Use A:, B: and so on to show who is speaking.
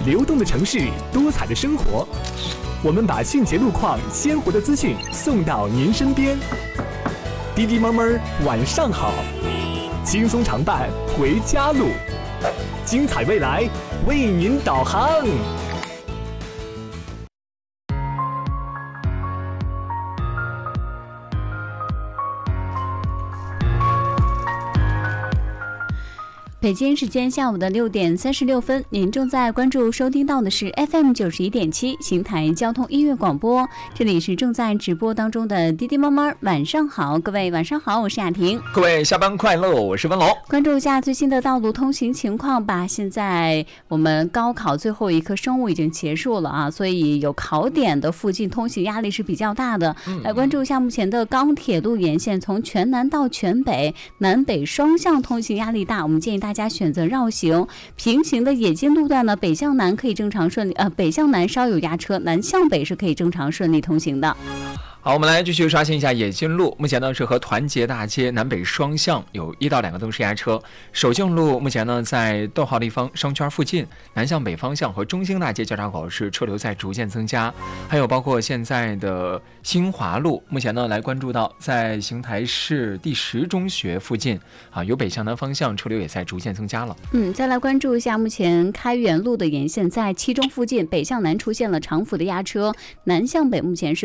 A: 流动的城市，多彩的生活。我们把迅捷路况、鲜活的资讯送到您身边。滴滴猫猫晚上好，轻松常伴回家路，精彩未来为您导航。
B: 北京时间下午的6点36分，您正在关注收听到的是 FM 91.7邢台交通音乐广播，这里是正在直播当中的滴滴猫猫晚上好，各位晚上好，我是雅婷，
C: 各位下班快乐，我是文龙。
B: 关注一下最新的道路通行情况吧。现在我们高考最后一科生物已经结束了啊，所以有考点的附近通行压力是比较大的。来关注一下目前的高铁路沿线，从全南到全北，南北双向通行压力大，我们建议大家选择绕行。平行的冶金路段呢，北向南可以正常顺利，北向南稍有压车，南向北是可以正常顺利通行的。
C: 好，我们来继续刷新一下冶金路，目前呢是和团结大街南北双向有1到2个灯是压车。首庆路目前呢在逗号立方商圈附近，南向北方向和中兴大街交叉口是车流在逐渐增加。还有包括现在的新华路，目前呢来关注到在邢台市第10中学附近啊，有北向南方向车流也在逐渐增加了。
B: 再来关注一下目前开元路的沿线，在7中附近，北向南出现了长幅的压车，南向北目前是